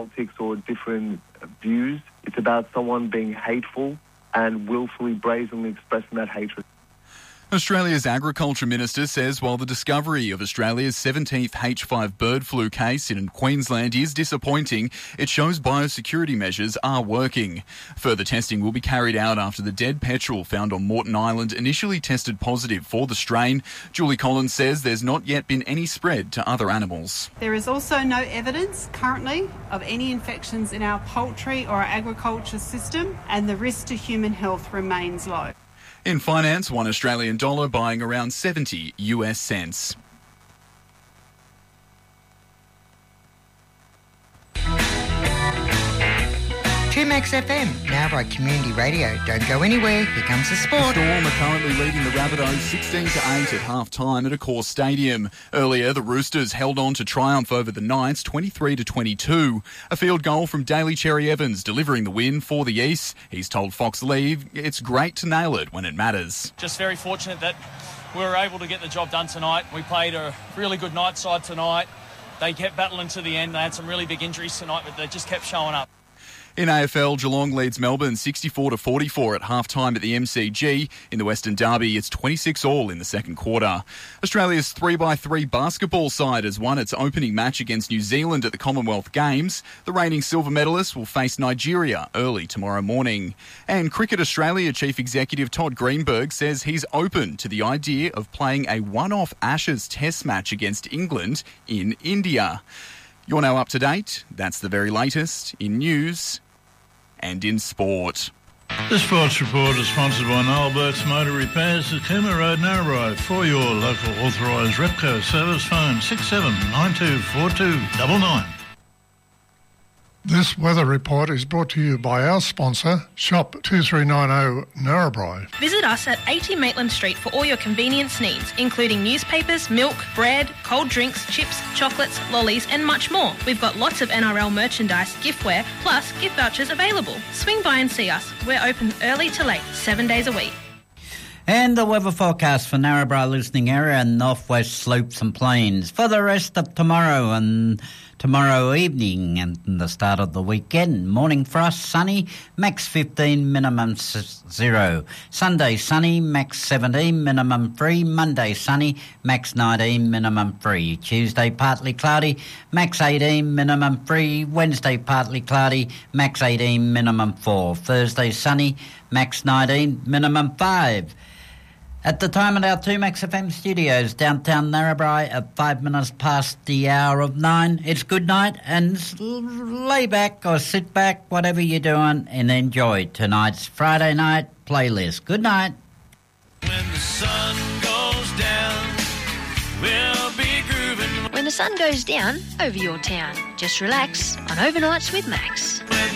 politics or different views. It's about someone being hateful and willfully, brazenly expressing that hatred. Australia's Agriculture Minister says while the discovery of Australia's 17th H5 bird flu case in Queensland is disappointing, it shows biosecurity measures are working. Further testing will be carried out after the dead petrel found on Moreton Island initially tested positive for the strain. Julie Collins says there's not yet been any spread to other animals. There is also no evidence currently of any infections in our poultry or our agriculture system, and the risk to human health remains low. In finance, $1 Australian dollar buying around 70 US cents. Max FM, Narrabri Community Radio. Don't go anywhere, here comes the sport. Storm are currently leading the Rabbitohs 16-8 at half-time at Accor Stadium. Earlier, the Roosters held on to triumph over the Knights 23-22. A field goal from Daly Cherry Evans delivering the win for the East. He's told Fox Leave it's great to nail it when it matters. Just very fortunate that we were able to get the job done tonight. We played a really good night side tonight. They kept battling to the end. They had some really big injuries tonight, but they just kept showing up. In AFL, Geelong leads Melbourne 64-44 at half-time at the MCG. In the Western Derby, it's 26-all in the second quarter. Australia's 3x3 basketball side has won its opening match against New Zealand at the Commonwealth Games. The reigning silver medalists will face Nigeria early tomorrow morning. And Cricket Australia Chief Executive Todd Greenberg says he's open to the idea of playing a one-off Ashes Test match against England in India. You're now up to date. That's the very latest in news and in sport. The Sports Report is sponsored by Noel Burke's Motor Repairs at Cooma Road, Narrabri. For your local authorised Repco service, phone 67924299. This weather report is brought to you by our sponsor, Shop 2390 Narrabri. Visit us at 80 Maitland Street for all your convenience needs, including newspapers, milk, bread, cold drinks, chips, chocolates, lollies and much more. We've got lots of NRL merchandise, giftware, plus gift vouchers available. Swing by and see us. We're open early to late, 7 days a week. And the weather forecast for Narrabri listening area and northwest slopes and plains for the rest of tomorrow and tomorrow evening and the start of the weekend. Morning for us, sunny, max 15, minimum 0. Sunday, sunny, max 17, minimum 3. Monday, sunny, max 19, minimum 3. Tuesday, partly cloudy, max 18, minimum 3. Wednesday, partly cloudy, max 18, minimum 4. Thursday, sunny, max 19, minimum 5. At the time at our 2Max FM studios, downtown Narrabri, at 5 minutes past the hour of 9. It's good night and lay back or sit back, whatever you're doing, and enjoy tonight's Friday night playlist. Good night. When the sun goes down, we'll be grooving. When the sun goes down over your town, just relax on Overnights with Max.